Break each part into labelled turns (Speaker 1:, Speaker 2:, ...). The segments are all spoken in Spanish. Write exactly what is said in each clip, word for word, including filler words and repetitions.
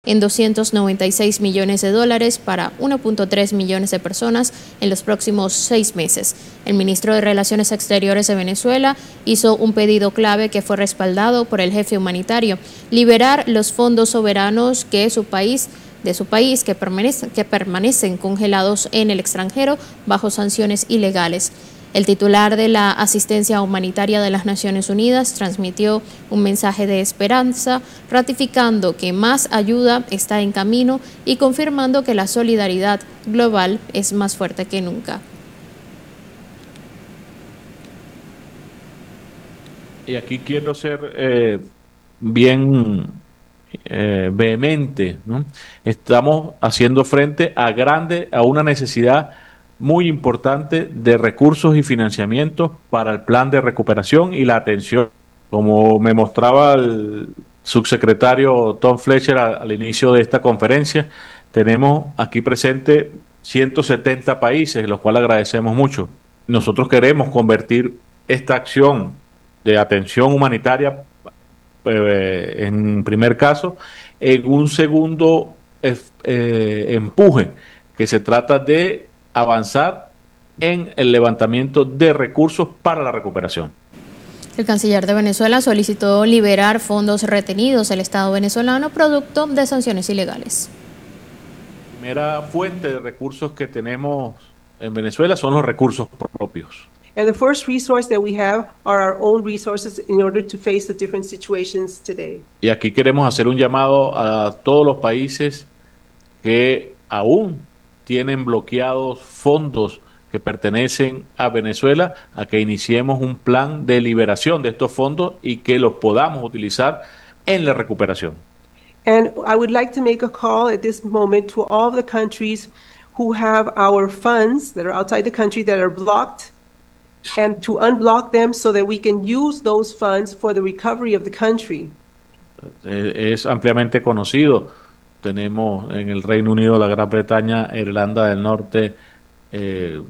Speaker 1: en doscientos noventa y seis millones de dólares para uno punto tres millones de personas en los próximos seis meses. El ministro de Relaciones Exteriores de Venezuela hizo un pedido clave que fue respaldado por el jefe humanitario: liberar los fondos soberanos que su país de su país que permanecen, que permanecen congelados en el extranjero bajo sanciones ilegales. El titular de la Asistencia Humanitaria de las Naciones Unidas transmitió un mensaje de esperanza, ratificando que más ayuda está en camino y confirmando que la solidaridad global es más fuerte que nunca.
Speaker 2: Y aquí quiero ser eh, bien eh, vehemente, ¿no? Estamos haciendo frente a grande, a una necesidad muy importante de recursos y financiamientos para el plan de recuperación y la atención. Como me mostraba el subsecretario Tom Fletcher al, al inicio de esta conferencia, tenemos aquí presente ciento setenta países, los cuales agradecemos mucho. Nosotros queremos convertir esta acción de atención humanitaria, eh, en primer caso, en un segundo eh, empuje, que se trata de avanzar en el levantamiento de recursos para la recuperación.
Speaker 1: El canciller de Venezuela solicitó liberar fondos retenidos del Estado venezolano producto de sanciones ilegales.
Speaker 2: La primera fuente de recursos que tenemos en Venezuela son los recursos propios.
Speaker 3: And the first resource that we have are our own resources in order to face the different situations today.
Speaker 2: Y aquí queremos hacer un llamado a todos los países que aún tienen bloqueados fondos que pertenecen a Venezuela, a que iniciemos un plan de liberación de estos fondos y que los podamos utilizar en la recuperación.
Speaker 3: And I would like to make a call at this moment to all the countries who have our funds that are outside the country that are blocked, and to unblock them so that we can use those funds for the recovery of the country.
Speaker 2: Es ampliamente conocido. Tenemos en el Reino Unido, la Gran Bretaña, Irlanda del Norte, eh,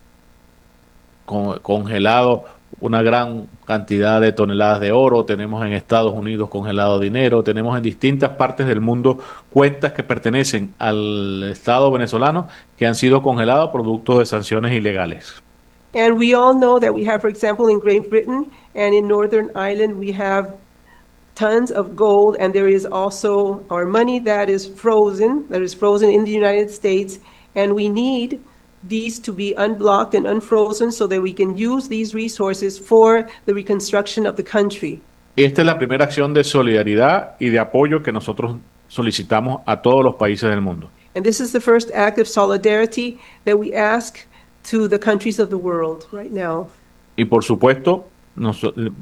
Speaker 2: con, congelado una gran cantidad de toneladas de oro. Tenemos en Estados Unidos congelado dinero. Tenemos en distintas partes del mundo cuentas que pertenecen al Estado venezolano que han sido congeladas producto de sanciones ilegales.
Speaker 3: And we all know that we have, for example, in Great Britain and in Northern Ireland, we have tons of gold, and there is also our money that is frozen, that is frozen in the United States, and we need these to be unblocked and unfrozen so that we can use these resources for the reconstruction of the country.
Speaker 2: Esta es la primera acción de solidaridad y de apoyo que nosotros solicitamos a todos los países del mundo.
Speaker 3: And this is the first act of solidarity that we ask to the countries of the world right now.
Speaker 2: Y por supuesto, nos,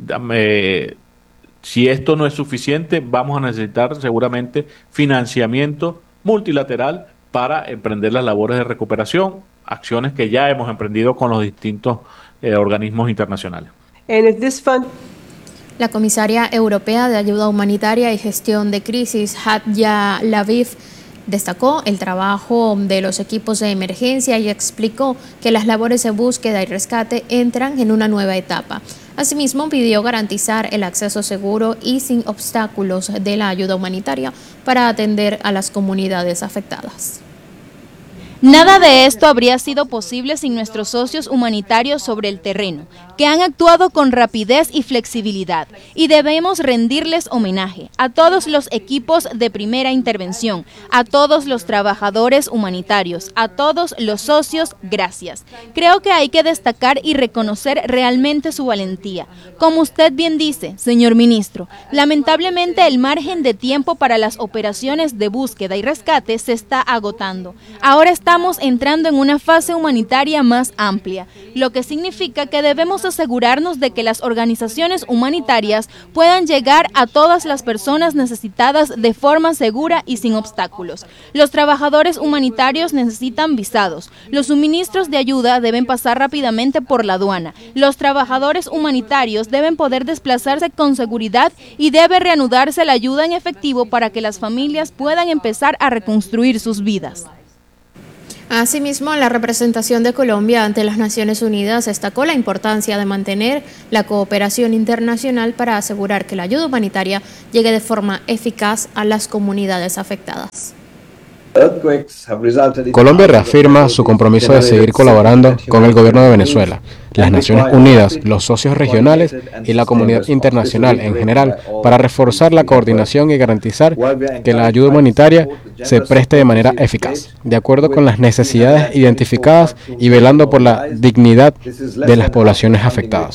Speaker 2: eh, si esto no es suficiente, vamos a necesitar seguramente financiamiento multilateral para emprender las labores de recuperación, acciones que ya hemos emprendido con los distintos eh, organismos internacionales.
Speaker 3: And if this fund
Speaker 1: La comisaria europea de ayuda humanitaria y gestión de crisis, Hatja Laviv, destacó el trabajo de los equipos de emergencia y explicó que las labores de búsqueda y rescate entran en una nueva etapa. Asimismo, pidió garantizar el acceso seguro y sin obstáculos de la ayuda humanitaria para atender a las comunidades afectadas.
Speaker 4: Nada de esto habría sido posible sin nuestros socios humanitarios sobre el terreno, que han actuado con rapidez y flexibilidad, y debemos rendirles homenaje a todos los equipos de primera intervención, a todos los trabajadores humanitarios, a todos los socios, gracias. Creo que hay que destacar y reconocer realmente su valentía. Como usted bien dice, señor ministro, lamentablemente el margen de tiempo para las operaciones de búsqueda y rescate se está agotando. Ahora está Estamos entrando en una fase humanitaria más amplia, lo que significa que debemos asegurarnos de que las organizaciones humanitarias puedan llegar a todas las personas necesitadas de forma segura y sin obstáculos. Los trabajadores humanitarios necesitan visados, los suministros de ayuda deben pasar rápidamente por la aduana, los trabajadores humanitarios deben poder desplazarse con seguridad y debe reanudarse la ayuda en efectivo para que las familias puedan empezar a reconstruir sus vidas.
Speaker 1: Asimismo, la representación de Colombia ante las Naciones Unidas destacó la importancia de mantener la cooperación internacional para asegurar que la ayuda humanitaria llegue de forma eficaz a las comunidades afectadas.
Speaker 5: Colombia reafirma su compromiso de seguir colaborando con el gobierno de Venezuela, las Naciones Unidas, los socios regionales y la comunidad internacional en general para reforzar la coordinación y garantizar que la ayuda humanitaria se preste de manera eficaz, de acuerdo con las necesidades identificadas y velando por la dignidad de las poblaciones afectadas.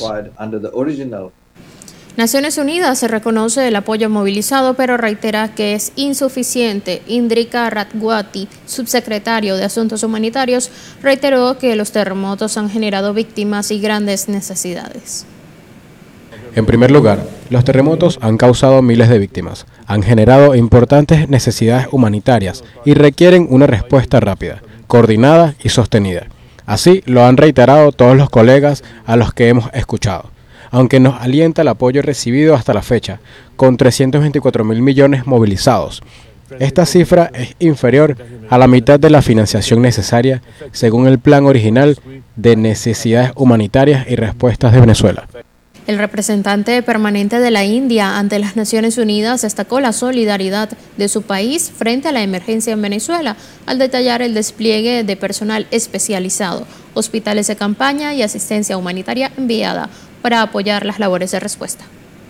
Speaker 1: Naciones Unidas se reconoce el apoyo movilizado, pero reitera que es insuficiente. Indrika Ratwati, subsecretario de Asuntos Humanitarios, reiteró que los terremotos han generado víctimas y grandes necesidades.
Speaker 5: En primer lugar, los terremotos han causado miles de víctimas, han generado importantes necesidades humanitarias y requieren una respuesta rápida, coordinada y sostenida. Así lo han reiterado todos los colegas a los que hemos escuchado. Aunque nos alienta el apoyo recibido hasta la fecha, con trescientos veinticuatro mil millones movilizados. Esta cifra es inferior a la mitad de la financiación necesaria, según el plan original de necesidades humanitarias y respuestas de Venezuela.
Speaker 1: El representante permanente de la India ante las Naciones Unidas destacó la solidaridad de su país frente a la emergencia en Venezuela, al detallar el despliegue de personal especializado, hospitales de campaña y asistencia humanitaria enviada para apoyar las labores de respuesta.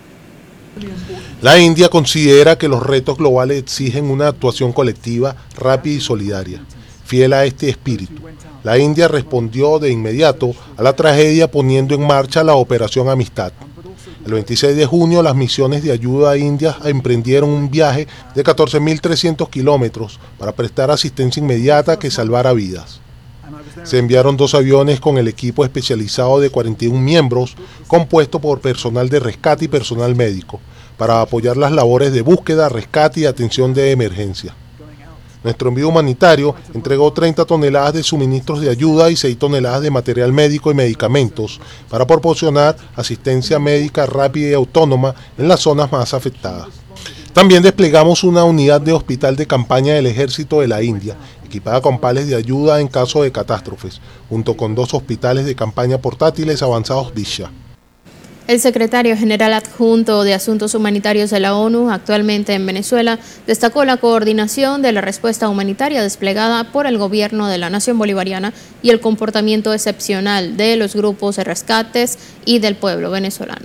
Speaker 6: La India considera que los retos globales exigen una actuación colectiva, rápida y solidaria. Fiel a este espíritu, la India respondió de inmediato a la tragedia poniendo en marcha la Operación Amistad. El veintiséis de junio, las misiones de ayuda indias emprendieron un viaje de catorce mil trescientos kilómetros para prestar asistencia inmediata que salvara vidas. Se enviaron dos aviones con el equipo especializado de cuarenta y un miembros, compuesto por personal de rescate y personal médico, para apoyar las labores de búsqueda, rescate y atención de emergencia. Nuestro envío humanitario entregó treinta toneladas de suministros de ayuda y seis toneladas de material médico y medicamentos para proporcionar asistencia médica rápida y autónoma en las zonas más afectadas. También desplegamos una unidad de hospital de campaña del Ejército de la India, equipada con pales de ayuda en caso de catástrofes, junto con dos hospitales de campaña portátiles avanzados Disha.
Speaker 1: El secretario general adjunto de Asuntos Humanitarios de la ONU, actualmente en Venezuela, destacó la coordinación de la respuesta humanitaria desplegada por el gobierno de la Nación Bolivariana y el comportamiento excepcional de los grupos de rescates y del pueblo venezolano.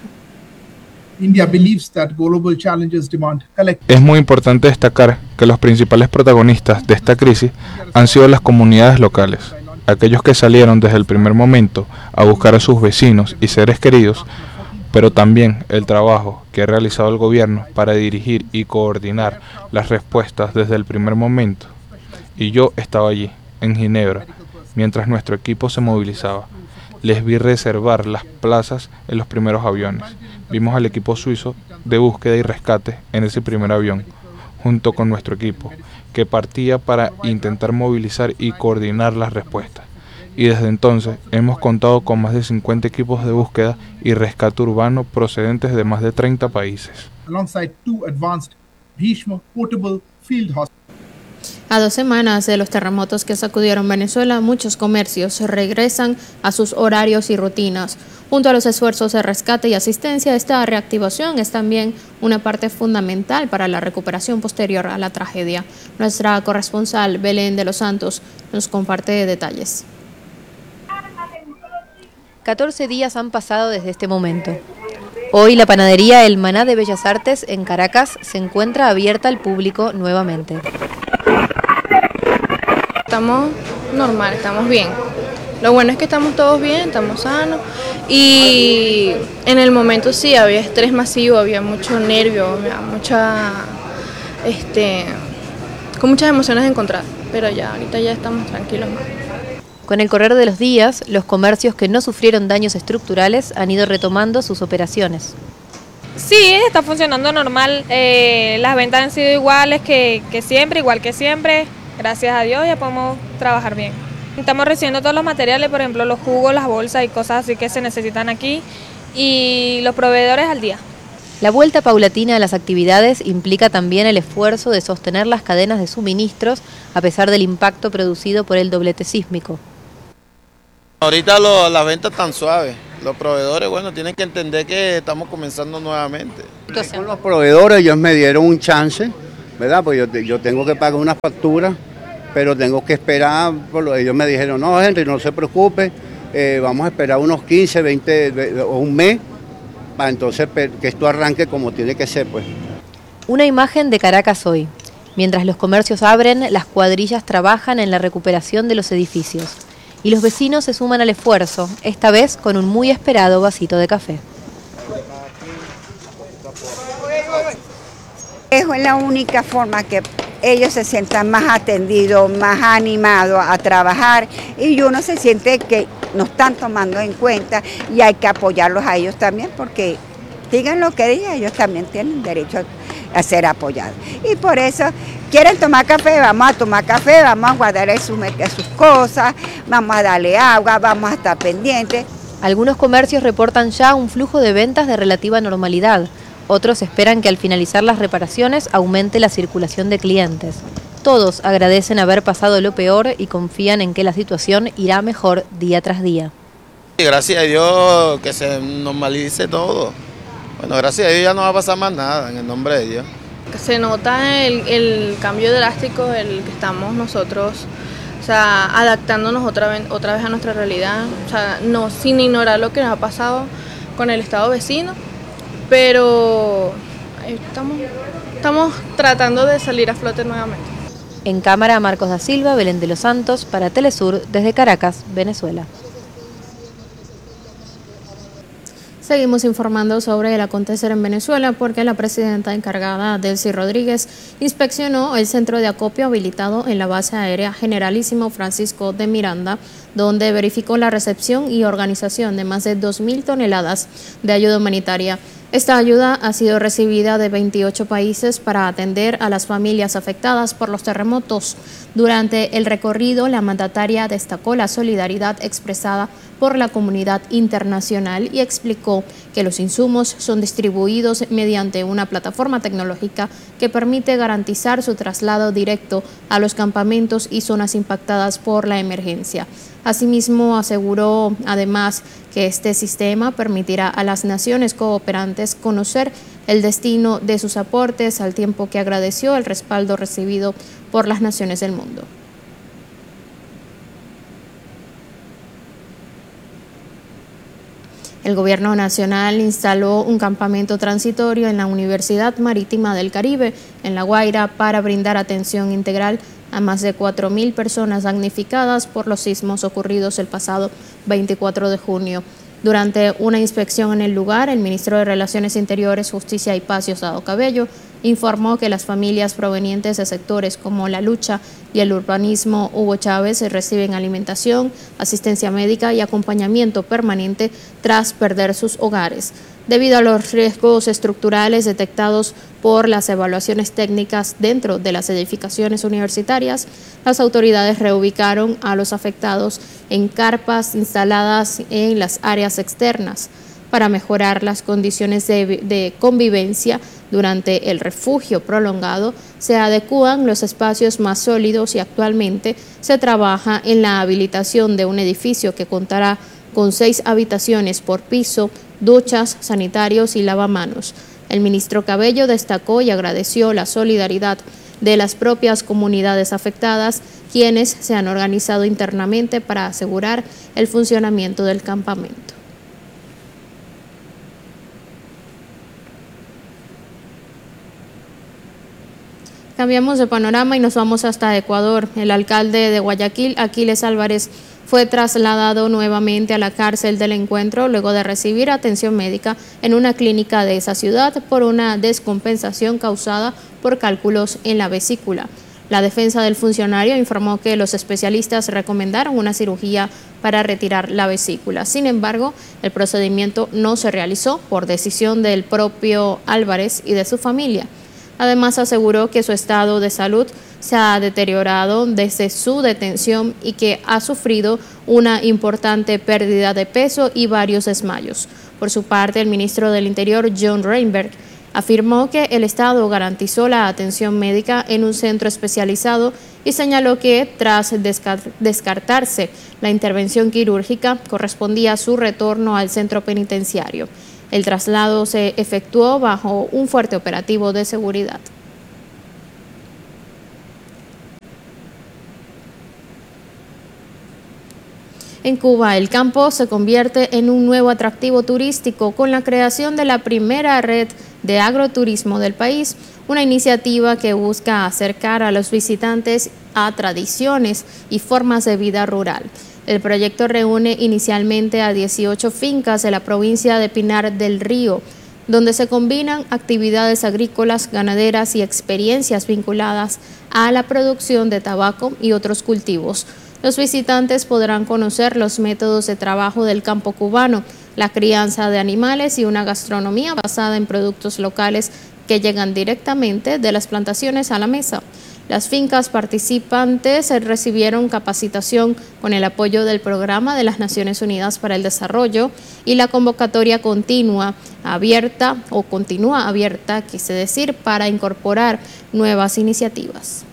Speaker 7: Es muy importante destacar que los principales protagonistas de esta crisis han sido las comunidades locales, aquellos que salieron desde el primer momento a buscar a sus vecinos y seres queridos, pero también el trabajo que ha realizado el gobierno para dirigir y coordinar las respuestas desde el primer momento. Y yo estaba allí, en Ginebra, mientras nuestro equipo se movilizaba. Les vi reservar las plazas en los primeros aviones. Vimos al equipo suizo de búsqueda y rescate en ese primer avión, junto con nuestro equipo, que partía para intentar movilizar y coordinar las respuestas. Y desde entonces hemos contado con más de cincuenta equipos de búsqueda y rescate urbano procedentes de más de treinta países.
Speaker 1: A dos semanas de los terremotos que sacudieron Venezuela, muchos comercios regresan a sus horarios y rutinas. Junto a los esfuerzos de rescate y asistencia, esta reactivación es también una parte fundamental para la recuperación posterior a la tragedia. Nuestra corresponsal Belén de los Santos nos comparte detalles.
Speaker 8: catorce días han pasado desde este momento. Hoy la panadería El Maná de Bellas Artes en Caracas se encuentra abierta al público nuevamente.
Speaker 9: Estamos normal, estamos bien. Lo bueno es que estamos todos bien, estamos sanos y en el momento sí había estrés masivo, había mucho nervio, había mucha, este, con muchas emociones encontradas, pero ya ahorita ya estamos tranquilos más.
Speaker 8: Con el correr de los días, los comercios que no sufrieron daños estructurales han ido retomando sus operaciones.
Speaker 10: Sí, está funcionando normal, eh, las ventas han sido iguales que, que siempre, igual que siempre, gracias a Dios ya podemos trabajar bien. Estamos recibiendo todos los materiales, por ejemplo los jugos, las bolsas y cosas así que se necesitan aquí y los proveedores al día.
Speaker 8: La vuelta paulatina a las actividades implica también el esfuerzo de sostener las cadenas de suministros a pesar del impacto producido por el doblete sísmico.
Speaker 11: Ahorita lo, las ventas están suaves. Los proveedores, bueno, tienen que entender que estamos comenzando nuevamente.
Speaker 12: Con los proveedores ellos me dieron un chance, ¿verdad? Pues yo, yo tengo que pagar una factura, pero tengo que esperar. Por lo, ellos me dijeron, no, Henry, no se preocupe, eh, vamos a esperar unos quince, veinte o un mes para entonces que esto arranque como tiene que ser, pues.
Speaker 8: Una imagen de Caracas hoy. Mientras los comercios abren, las cuadrillas trabajan en la recuperación de los edificios. Y los vecinos se suman al esfuerzo, esta vez con un muy esperado vasito de café.
Speaker 13: Es la única forma que ellos se sientan más atendidos, más animados a trabajar y uno se siente que nos están tomando en cuenta y hay que apoyarlos a ellos también porque digan lo que digan, ellos también tienen derecho a ser apoyados. Y por eso quieren tomar café, vamos a tomar café, vamos a guardar sus, sus cosas, vamos a darle agua, vamos a estar pendientes.
Speaker 8: Algunos comercios reportan ya un flujo de ventas de relativa normalidad. Otros esperan que al finalizar las reparaciones aumente la circulación de clientes. Todos agradecen haber pasado lo peor y confían en que la situación irá mejor día tras día.
Speaker 11: Gracias a Dios que se normalice todo. Bueno, gracias a Dios ya no va a pasar más nada, en el nombre de Dios.
Speaker 9: Se nota el, el cambio drástico, el que estamos nosotros, o sea, adaptándonos otra vez, otra vez a nuestra realidad, o sea, no, sin ignorar lo que nos ha pasado con el estado vecino, pero estamos, estamos tratando de salir a flote nuevamente.
Speaker 8: En cámara, Marcos da Silva, Belén de los Santos, para Telesur, desde Caracas, Venezuela.
Speaker 1: Seguimos informando sobre el acontecer en Venezuela porque la presidenta encargada, Delcy Rodríguez, inspeccionó el centro de acopio habilitado en la base aérea Generalísimo Francisco de Miranda, donde verificó la recepción y organización de más de dos mil toneladas de ayuda humanitaria. Esta ayuda ha sido recibida de veintiocho países para atender a las familias afectadas por los terremotos. Durante el recorrido, la mandataria destacó la solidaridad expresada por la comunidad internacional y explicó que los insumos son distribuidos mediante una plataforma tecnológica que permite garantizar su traslado directo a los campamentos y zonas impactadas por la emergencia. Asimismo, aseguró además que este sistema permitirá a las naciones cooperantes conocer el destino de sus aportes, al tiempo que agradeció el respaldo recibido por las naciones del mundo. El Gobierno Nacional instaló un campamento transitorio en la Universidad Marítima del Caribe, en La Guaira, para brindar atención integral a más de cuatro mil personas damnificadas por los sismos ocurridos el pasado veinticuatro de junio. Durante una inspección en el lugar, el ministro de Relaciones Interiores, Justicia y Paz, Diosdado Cabello, informó que las familias provenientes de sectores como La Lucha y el urbanismo Hugo Chávez reciben alimentación, asistencia médica y acompañamiento permanente tras perder sus hogares. Debido a los riesgos estructurales detectados por las evaluaciones técnicas dentro de las edificaciones universitarias, las autoridades reubicaron a los afectados en carpas instaladas en las áreas externas. Para mejorar las condiciones de, de convivencia durante el refugio prolongado, se adecúan los espacios más sólidos y actualmente se trabaja en la habilitación de un edificio que contará con seis habitaciones por piso, duchas, sanitarios y lavamanos. El ministro Cabello destacó y agradeció la solidaridad de las propias comunidades afectadas, quienes se han organizado internamente para asegurar el funcionamiento del campamento. Cambiamos de panorama y nos vamos hasta Ecuador. El alcalde de Guayaquil, Aquiles Álvarez, fue trasladado nuevamente a la cárcel del Encuentro luego de recibir atención médica en una clínica de esa ciudad por una descompensación causada por cálculos en la vesícula. La defensa del funcionario informó que los especialistas recomendaron una cirugía para retirar la vesícula. Sin embargo, el procedimiento no se realizó por decisión del propio Álvarez y de su familia. Además, aseguró que su estado de salud se ha deteriorado desde su detención y que ha sufrido una importante pérdida de peso y varios desmayos. Por su parte, el ministro del Interior, John Reinberg, Afirmó que el Estado garantizó la atención médica en un centro especializado y señaló que tras descartarse la intervención quirúrgica correspondía su retorno al centro penitenciario. El traslado se efectuó bajo un fuerte operativo de seguridad. En Cuba, el campo se convierte en un nuevo atractivo turístico con la creación de la primera red de agroturismo del país, una iniciativa que busca acercar a los visitantes a tradiciones y formas de vida rural. El proyecto reúne inicialmente a dieciocho fincas de la provincia de Pinar del Río, donde se combinan actividades agrícolas, ganaderas y experiencias vinculadas a la producción de tabaco y otros cultivos. Los visitantes podrán conocer los métodos de trabajo del campo cubano, la crianza de animales y una gastronomía basada en productos locales que llegan directamente de las plantaciones a la mesa. Las fincas participantes recibieron capacitación con el apoyo del Programa de las Naciones Unidas para el Desarrollo y la convocatoria continua abierta o continúa abierta, quise decir, para incorporar nuevas iniciativas.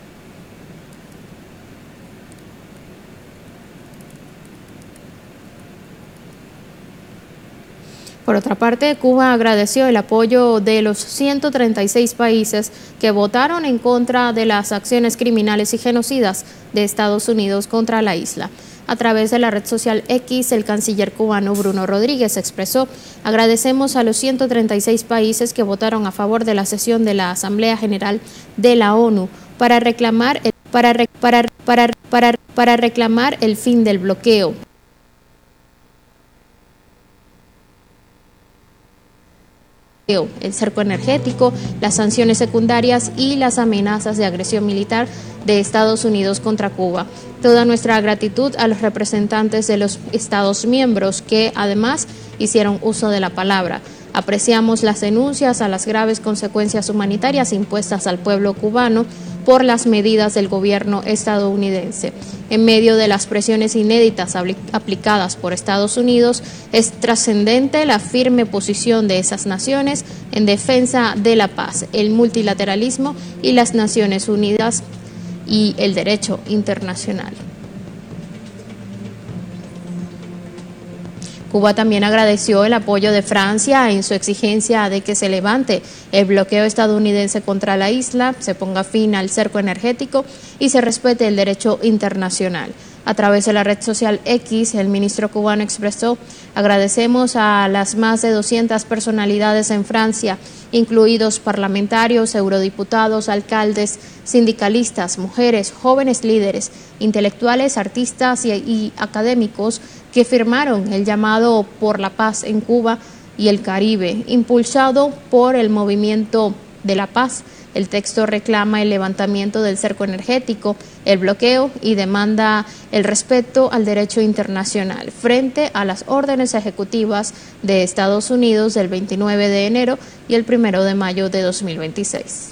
Speaker 1: Por otra parte, Cuba agradeció el apoyo de los ciento treinta y seis países que votaron en contra de las acciones criminales y genocidas de Estados Unidos contra la isla. A través de la red social X, el canciller cubano Bruno Rodríguez expresó: agradecemos a los ciento treinta y seis países que votaron a favor de la sesión de la Asamblea General de la ONU para reclamar el, para, para, para, para, para reclamar el fin del bloqueo. El cerco energético, las sanciones secundarias y las amenazas de agresión militar de Estados Unidos contra Cuba. Toda nuestra gratitud a los representantes de los Estados miembros que además hicieron uso de la palabra. Apreciamos las denuncias a las graves consecuencias humanitarias impuestas al pueblo cubano por las medidas del gobierno estadounidense. En medio de las presiones inéditas aplicadas por Estados Unidos, es trascendente la firme posición de esas naciones en defensa de la paz, el multilateralismo y las Naciones Unidas y el derecho internacional. Cuba también agradeció el apoyo de Francia en su exigencia de que se levante el bloqueo estadounidense contra la isla, se ponga fin al cerco energético y se respete el derecho internacional. A través de la red social X, el ministro cubano expresó: agradecemos a las más de doscientas personalidades en Francia, incluidos parlamentarios, eurodiputados, alcaldes, sindicalistas, mujeres, jóvenes líderes, intelectuales, artistas y, y académicos que firmaron el llamado por la paz en Cuba y el Caribe, impulsado por el Movimiento de la Paz. El texto reclama el levantamiento del cerco energético, el bloqueo y demanda el respeto al derecho internacional frente a las órdenes ejecutivas de Estados Unidos del veintinueve de enero y el primero de mayo de dos mil veintiséis.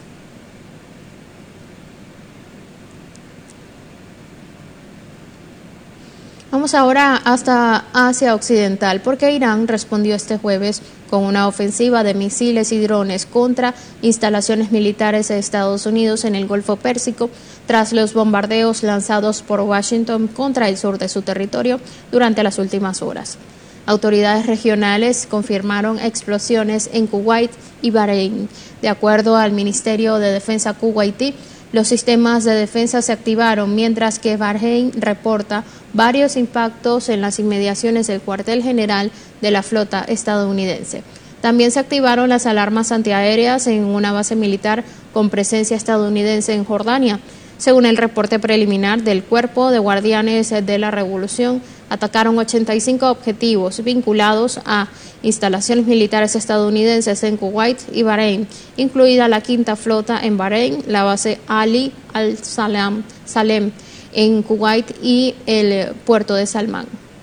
Speaker 1: Vamos ahora hasta Asia Occidental, porque Irán respondió este jueves con una ofensiva de misiles y drones contra instalaciones militares de Estados Unidos en el Golfo Pérsico, tras los bombardeos lanzados por Washington contra el sur de su territorio durante las últimas horas. Autoridades regionales confirmaron explosiones en Kuwait y Bahrein. De acuerdo al Ministerio de Defensa kuwaití, los sistemas de defensa se activaron, mientras que Bahrein reporta varios impactos en las inmediaciones del cuartel general de la flota estadounidense. También se activaron las alarmas antiaéreas en una base militar con presencia estadounidense en Jordania. Según el reporte preliminar del Cuerpo de Guardianes de la Revolución, atacaron ochenta y cinco objetivos vinculados a instalaciones militares estadounidenses en Kuwait y Bahrein, incluida la quinta flota en Bahrein, la base Ali al-Salem Salem en Kuwait y el puerto de Salmán.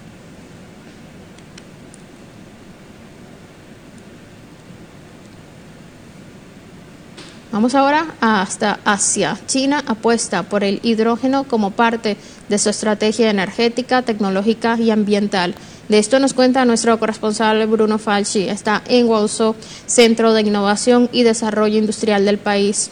Speaker 1: Vamos ahora hasta Asia. China apuesta por el hidrógeno como parte de su estrategia energética, tecnológica y ambiental. De esto nos cuenta nuestro corresponsal Bruno Falchi. Está en Guangzhou, Centro de Innovación y Desarrollo Industrial del país.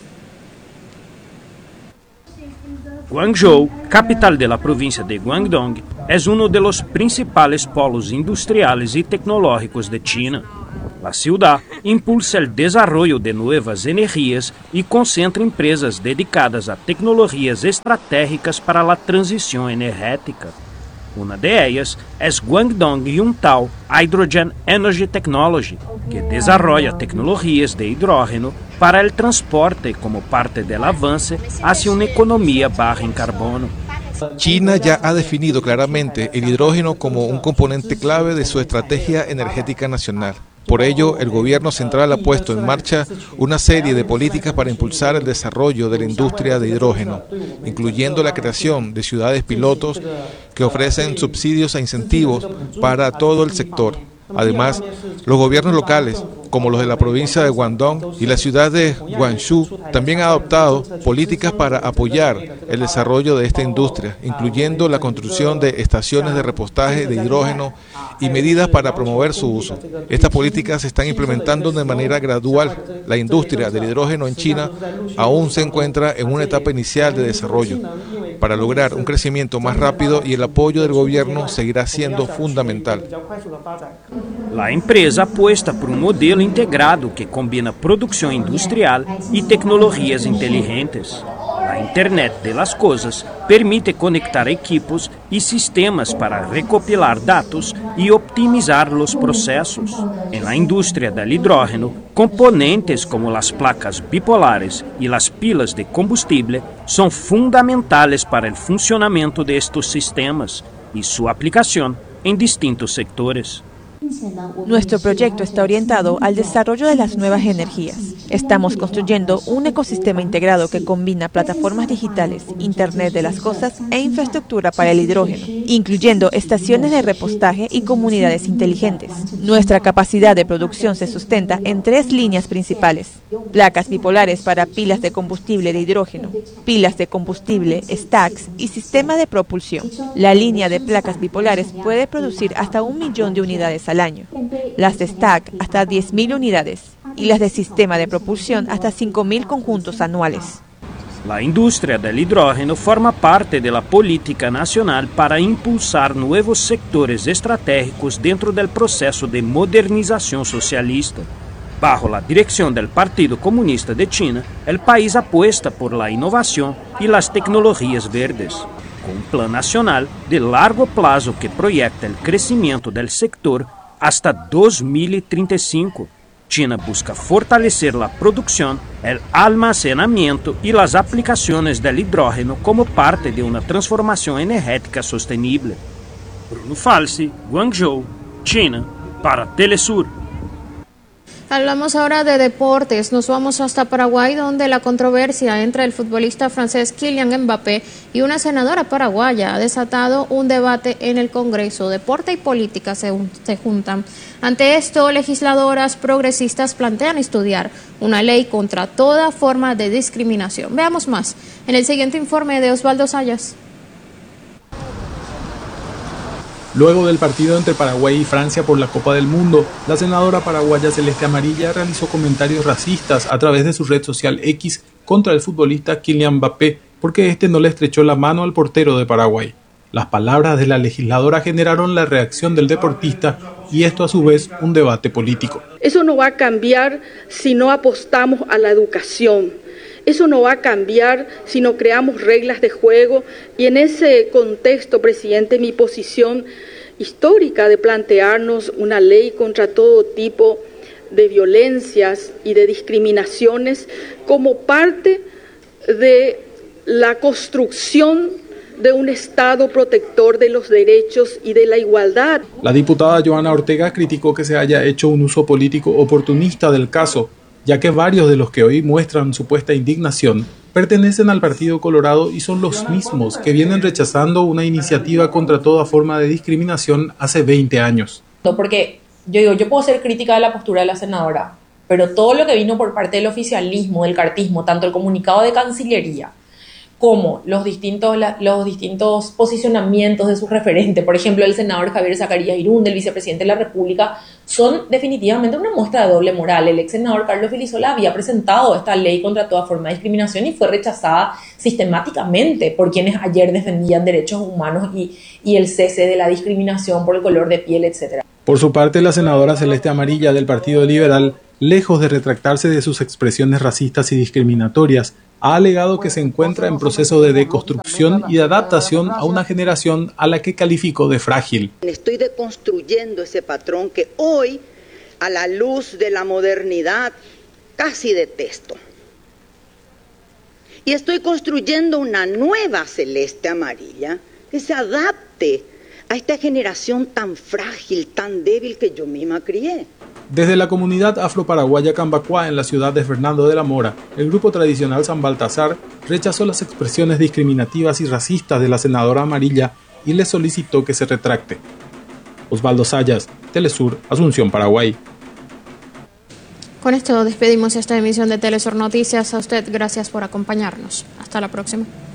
Speaker 14: Guangzhou, capital de la provincia de Guangdong, es uno de los principales polos industriales y tecnológicos de China. La ciudad impulsa el desarrollo de nuevas energías y concentra empresas dedicadas a tecnologías estratégicas para la transición energética. Una de ellas es Guangdong Yuntal Hydrogen Energy Technology, que desarrolla tecnologías de hidrógeno para el transporte como parte del avance hacia una economía baja en carbono.
Speaker 15: China ya ha definido claramente el hidrógeno como un componente clave de su estrategia energética nacional. Por ello, el gobierno central ha puesto en marcha una serie de políticas para impulsar el desarrollo de la industria de hidrógeno, incluyendo la creación de ciudades pilotos que ofrecen subsidios e incentivos para todo el sector. Además, los gobiernos locales, como los de la provincia de Guangdong y la ciudad de Guangzhou, también han adoptado políticas para apoyar el desarrollo de esta industria, incluyendo la construcción de estaciones de repostaje de hidrógeno y medidas para promover su uso. Estas políticas se están implementando de manera gradual. La industria del hidrógeno en China aún se encuentra en una etapa inicial de desarrollo. Para lograr un crecimiento más rápido, y el apoyo del gobierno seguirá siendo fundamental.
Speaker 14: La empresa apuesta por un modelo integrado que combina producción industrial y tecnologías inteligentes. La Internet de las Cosas permite conectar equipos y sistemas para recopilar datos y optimizar los procesos. En la industria del hidrógeno, componentes como las placas bipolares y las pilas de combustible son fundamentales para el funcionamiento de estos sistemas y su aplicación en distintos sectores.
Speaker 16: Nuestro proyecto está orientado al desarrollo de las nuevas energías. Estamos construyendo un ecosistema integrado que combina plataformas digitales, Internet de las Cosas e infraestructura para el hidrógeno, incluyendo estaciones de repostaje y comunidades inteligentes. Nuestra capacidad de producción se sustenta en tres líneas principales: placas bipolares para pilas de combustible de hidrógeno, pilas de combustible, stacks y sistema de propulsión. La línea de placas bipolares puede producir hasta un millón de unidades al año, las de stack hasta diez mil unidades y las de sistema de propulsión hasta cinco mil conjuntos anuales.
Speaker 14: La industria del hidrógeno forma parte de la política nacional para impulsar nuevos sectores estratégicos dentro del proceso de modernización socialista. Bajo la dirección del Partido Comunista de China, el país apuesta por la innovación y las tecnologías verdes, con un plan nacional de largo plazo que proyecta el crecimiento del sector hasta dos mil treinta y cinco. China busca fortalecer la producción, el almacenamiento y las aplicaciones del hidrógeno como parte de una transformación energética sostenible. Bruno Falsi, Guangzhou, China, para Telesur.
Speaker 1: Hablamos ahora de deportes. Nos vamos hasta Paraguay, donde la controversia entre el futbolista francés Kylian Mbappé y una senadora paraguaya ha desatado un debate en el Congreso. Deporte y política se, se juntan. Ante esto, legisladoras progresistas plantean estudiar una ley contra toda forma de discriminación. Veamos más en el siguiente informe de Osvaldo Sayas.
Speaker 17: Luego del partido entre Paraguay y Francia por la Copa del Mundo, la senadora paraguaya Celeste Amarilla realizó comentarios racistas a través de su red social X contra el futbolista Kylian Mbappé, porque este no le estrechó la mano al portero de Paraguay. Las palabras de la legisladora generaron la reacción del deportista y esto a su vez un debate político.
Speaker 18: Eso no va a cambiar si no apostamos a la educación. Eso no va a cambiar si no creamos reglas de juego, y en ese contexto, presidente, mi posición histórica de plantearnos una ley contra todo tipo de violencias y de discriminaciones como parte de la construcción de un Estado protector de los derechos y de la igualdad.
Speaker 17: La diputada Joana Ortega criticó que se haya hecho un uso político oportunista del caso, ya que varios de los que hoy muestran supuesta indignación pertenecen al Partido Colorado y son los mismos que vienen rechazando una iniciativa contra toda forma de discriminación hace veinte años.
Speaker 19: Porque yo digo, yo puedo ser crítica de la postura de la senadora, pero todo lo que vino por parte del oficialismo, del cartismo, tanto el comunicado de Cancillería cómo los distintos, la, los distintos posicionamientos de su referente, por ejemplo, el senador Javier Zacarías Irún, del vicepresidente de la República, son definitivamente una muestra de doble moral. El ex senador Carlos Filisola había presentado esta ley contra toda forma de discriminación y fue rechazada sistemáticamente por quienes ayer defendían derechos humanos y, y el cese de la discriminación por el color de piel, etcétera.
Speaker 17: Por su parte, la senadora Celeste Amarilla del Partido Liberal, lejos de retractarse de sus expresiones racistas y discriminatorias, ha alegado que se encuentra en proceso de deconstrucción y de adaptación a una generación a la que calificó de frágil.
Speaker 20: Estoy deconstruyendo ese patrón que hoy, a la luz de la modernidad, casi detesto. Y estoy construyendo una nueva Celeste Amarilla que se adapte a esta generación tan frágil, tan débil que yo misma crié.
Speaker 17: Desde la comunidad afro-paraguaya Cambacuá en la ciudad de Fernando de la Mora, el grupo tradicional San Baltasar rechazó las expresiones discriminativas y racistas de la senadora Amarilla y le solicitó que se retracte. Osvaldo Sayas, Telesur, Asunción, Paraguay.
Speaker 1: Con esto despedimos esta emisión de Telesur Noticias. A usted, gracias por acompañarnos. Hasta la próxima.